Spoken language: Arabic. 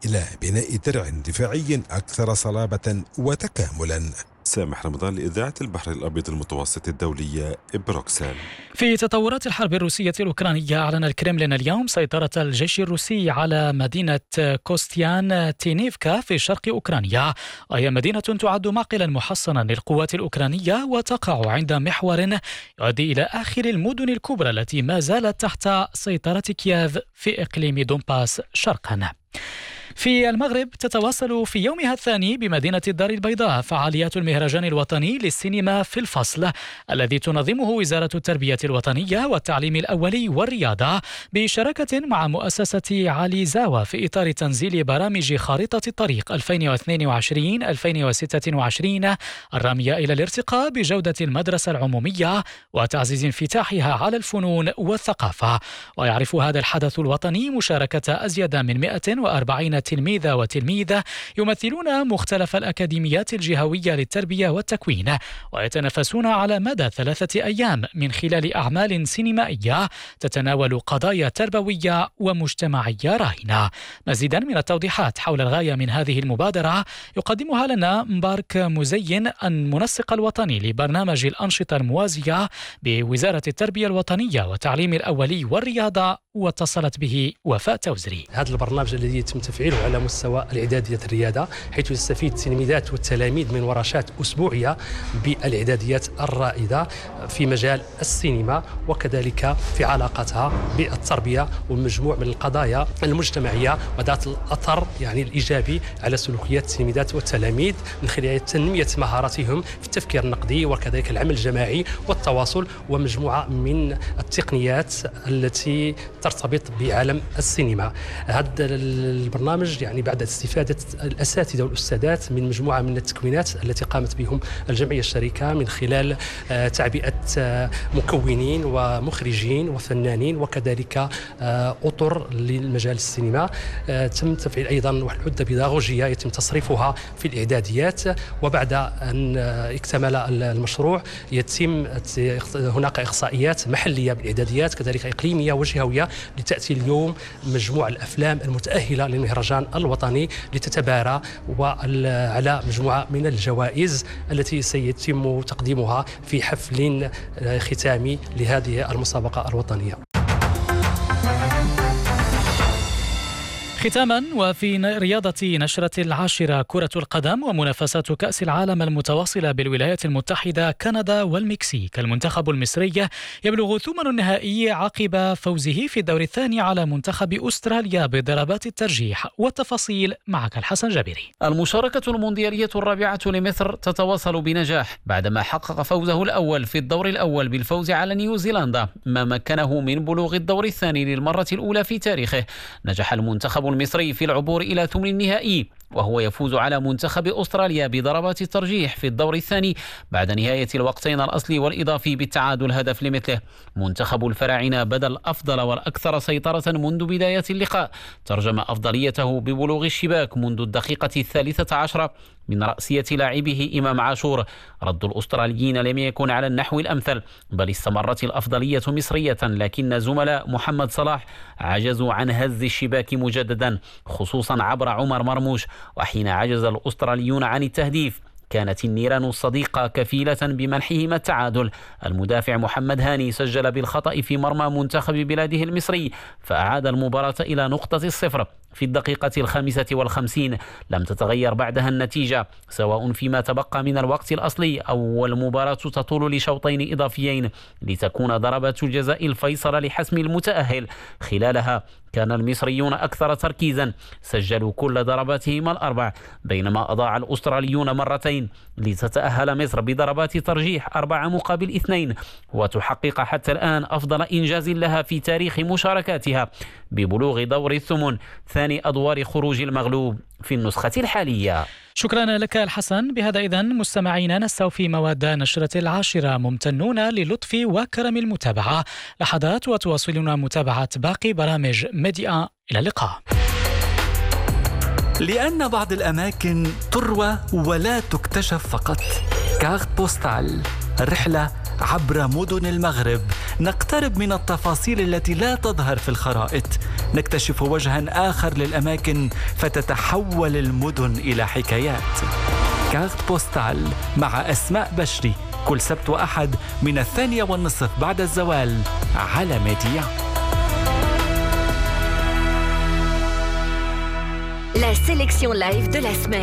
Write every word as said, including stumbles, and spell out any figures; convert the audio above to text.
إلى بناء درع دفاعي أكثر صلابة وتكاملا. سامح رمضان لإذاعة البحر الأبيض المتوسط الدولية بروكسل. في تطورات الحرب الروسية الأوكرانية، أعلن الكرملين اليوم سيطرة الجيش الروسي على مدينة كوستيان تينيفكا في شرق أوكرانيا، وهي مدينة تعد معقلا محصنا للقوات الأوكرانية وتقع عند محور يؤدي إلى آخر المدن الكبرى التي ما زالت تحت سيطرة كييف في إقليم دونباس شرقا. في المغرب تتواصل في يومها الثاني بمدينة الدار البيضاء فعاليات المهرجان الوطني للسينما في الفصل الذي تنظمه وزارة التربية الوطنية والتعليم الأولي والرياضة بشراكة مع مؤسسة علي زاوى في إطار تنزيل برامج خارطة الطريق ألفين واثنين وعشرين ألفين وستة وعشرين الرامية إلى الارتقاء بجودة المدرسة العمومية وتعزيز انفتاحها على الفنون والثقافة. ويعرف هذا الحدث الوطني مشاركة أزيد من مئة وأربعين تلميذة وتلميذة يمثلون مختلف الأكاديميات الجهوية للتربية والتكوين، ويتنافسون على مدى ثلاثة أيام من خلال أعمال سينمائية تتناول قضايا تربوية ومجتمعية راهنة. مزيدا من التوضيحات حول الغاية من هذه المبادرة يقدمها لنا مبارك مزين المنسق الوطني لبرنامج الأنشطة الموازية بوزارة التربية الوطنية والتعليم الأولي والرياضة، واتصلت به وفاء توزري. هذا البرنامج الذي يتم تفعيله على مستوى الإعدادية الرياضة، حيث يستفيد التلميذات والتلاميذ من ورشات أسبوعية بالإعداديات الرائدة في مجال السينما، وكذلك في علاقتها بالتربية ومجموع من القضايا المجتمعية وذات الأثر يعني الإيجابي على سلوكيات التلميذات والتلاميذ من خلال تنمية مهاراتهم في التفكير النقدي وكذلك العمل الجماعي والتواصل ومجموعة من التقنيات التي ترتبط بعالم السينما. هذا البرنامج يعني بعد استفادة الأساتذة والأستاذات من مجموعة من التكوينات التي قامت بهم الجمعية الشريكة من خلال تعبئة مكونين ومخرجين وفنانين وكذلك أطر للمجال السينما. تم تفعيل أيضا واحد العدة بيداغوجية يتم تصريفها في الإعداديات، وبعد أن اكتمل المشروع يتم هناك إخصائيات محلية بالإعداديات كذلك إقليمية وجهوية لتأتي اليوم مجموعة الأفلام المتأهلة للمهرجان الوطني لتتبارى وعلى مجموعة من الجوائز التي سيتم تقديمها في حفل ختامي لهذه المسابقة الوطنية. ختاما، وفي رياضة نشرة العاشرة كرة القدم ومنافسات كأس العالم المتواصلة بالولايات المتحدة كندا والمكسيك، المنتخب المصري يبلغ ثمن النهائي عقب فوزه في الدور الثاني على منتخب أستراليا بضربات الترجيح. والتفاصيل معك الحسن جابري. المشاركة المونديالية الرابعة لمصر تتواصل بنجاح بعدما حقق فوزه الأول في الدور الأول بالفوز على نيوزيلندا، ما مكنه من بلوغ الدور الثاني للمرة الأولى في تاريخه. نجح المنتخب المصري في العبور إلى ثمن النهائي وهو يفوز على منتخب أستراليا بضربات الترجيح في الدور الثاني بعد نهاية الوقتين الأصلي والإضافي بالتعادل هدف لمثله. منتخب الفراعنة بدا الأفضل والأكثر سيطرة منذ بداية اللقاء، ترجم أفضليته ببلوغ الشباك منذ الدقيقة الثالثة عشرة من رأسية لاعبه إمام عاشور. رد الأستراليين لم يكن على النحو الأمثل، بل استمرت الأفضلية مصرية، لكن زملاء محمد صلاح عجزوا عن هز الشباك مجددا، خصوصا عبر عمر مرموش. وحين عجز الأستراليون عن التهديف كانت النيران الصديقة كفيلة بمنحهما التعادل. المدافع محمد هاني سجل بالخطأ في مرمى منتخب بلاده المصري فأعاد المباراة إلى نقطة الصفر في الدقيقة الخامسة والخمسين. لم تتغير بعدها النتيجة سواء فيما تبقى من الوقت الأصلي أو المباراة تطول لشوطين إضافيين لتكون ضربة الجزاء الفيصل لحسم المتأهل. خلالها كان المصريون أكثر تركيزا، سجلوا كل ضرباتهم الأربع، بينما أضاع الأستراليون مرتين لتتأهل مصر بضربات ترجيح أربعة مقابل اثنين وتحقق حتى الآن أفضل إنجاز لها في تاريخ مشاركاتها ببلوغ دور الثمن، ثاني أدوار خروج المغلوب في النسخة الحالية. شكرا لك الحسن. بهذا إذن مستمعينا نستوفي مواد نشرة العاشرة، ممتنون للطف وكرم المتابعة. لحظات وتواصلنا متابعة باقي برامج ميديا. إلى اللقاء. لأن بعض الأماكن تروى ولا تكتشف فقط. كارت بوستال، رحلة عبر مدن المغرب، نقترب من التفاصيل التي لا تظهر في الخرائط. نكتشف وجها آخر للأماكن فتتحول المدن إلى حكايات. كارت بوستال مع أسماء بشري كل سبت وأحد من الثانية والنصف بعد الزوال على ميديا. La sélection live de la semaine.